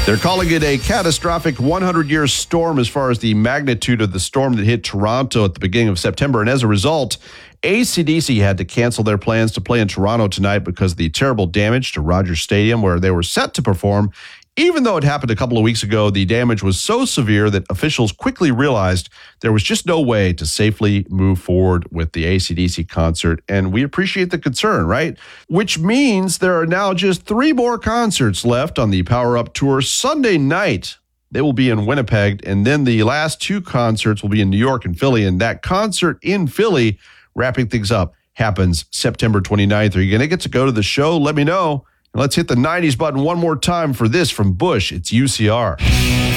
They're calling it a catastrophic 100-year storm as far as the magnitude of the storm that hit Toronto at the beginning of September. And as a result, AC/DC had to cancel their plans to play in Toronto tonight because of the terrible damage to Rogers Stadium, where they were set to perform. Even though it happened a couple of weeks ago, the damage was so severe that officials quickly realized there was just no way to safely move forward with the AC/DC concert. And we appreciate the concern, right? Which means there are now just 3 more concerts left on the Power Up Tour. Sunday night, they will be in Winnipeg. And then the last 2 concerts will be in New York and Philly. And that concert in Philly, wrapping things up, happens September 29th. Are you going to get to go to the show? Let me know. Let's hit the 90s button one more time for this from Bush. It's UCR.